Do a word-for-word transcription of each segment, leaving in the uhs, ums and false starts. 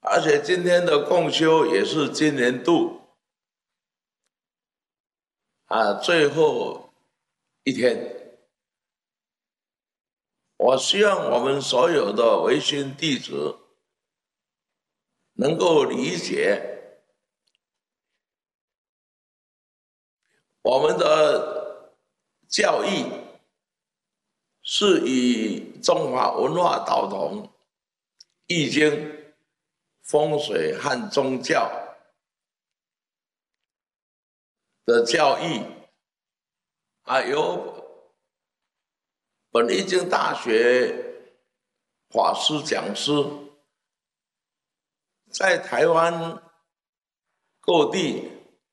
而且今天的共修也是今年度啊最后一天。我希望我们所有的维新弟子能够理解我们的教义是以中华文化导统、易经、风水和宗教的教义，啊，由本易经大学法师讲师在台湾各地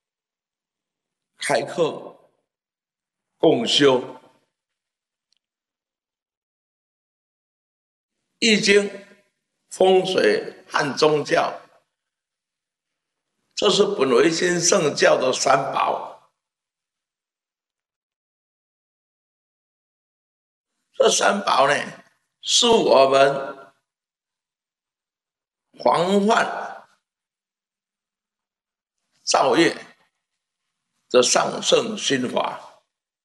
开课共修。易经、风水和宗教，这是本维新圣教的三宝。这三宝呢，是我们防范造业的上圣心法。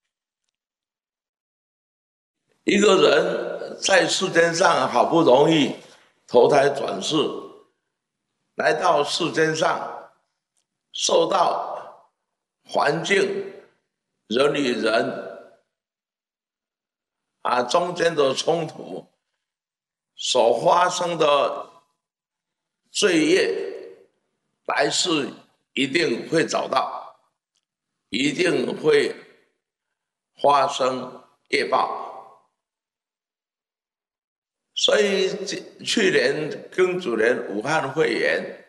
一个人在世间上好不容易投胎转世，来到世间上，受到环境、人与人啊中间的冲突所发生的罪业，来世一定会找到，一定会发生业报。所以去年庚子年武汉肺炎，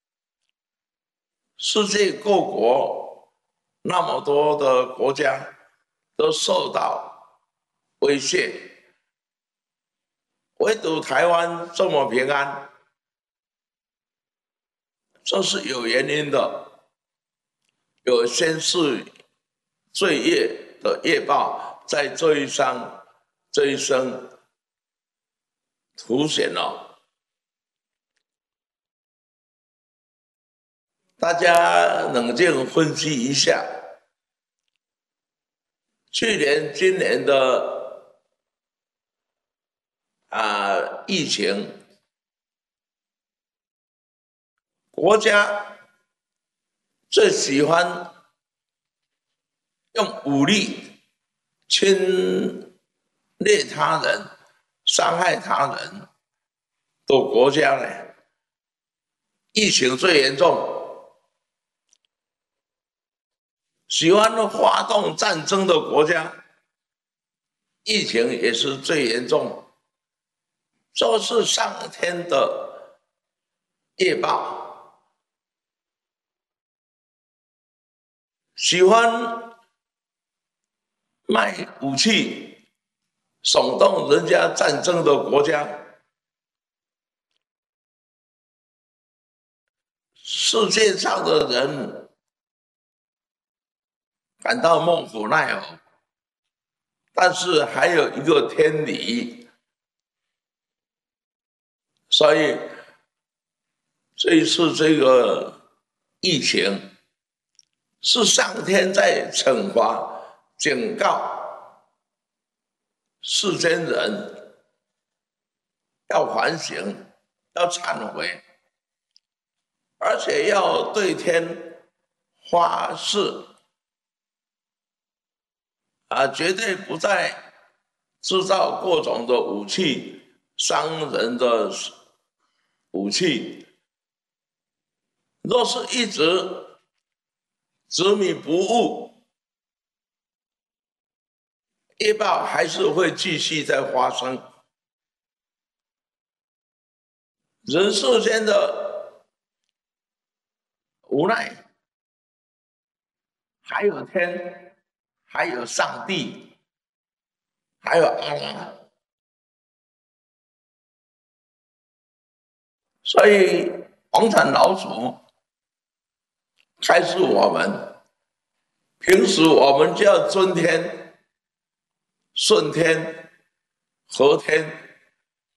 世界各国那么多的国家都受到威胁，唯独台湾这么平安，这是有原因的，有先世罪业的业报在这一生这一生凸显了。大家冷静分析一下，去年、今年的啊疫情，国家最喜欢用武力侵略他人、伤害他人的国家呢，疫情最严重。喜欢发动战争的国家，疫情也是最严重。这是上天的业报。喜欢卖武器、耸动人家战争的国家，世界上的人感到莫可奈何，但是还有一个天理，所以这一次这个疫情是上天在惩罚、警告世间人要反省、要忏悔，而且要对天发誓。啊，绝对不再制造各种的武器，伤人的武器。若是一直执迷不悟，业报还是会继续在发生。人世间的无奈，还有天。还有上帝，还有阿拉，所以黄产老祖开示我们，平时我们就要尊天、顺天、和天，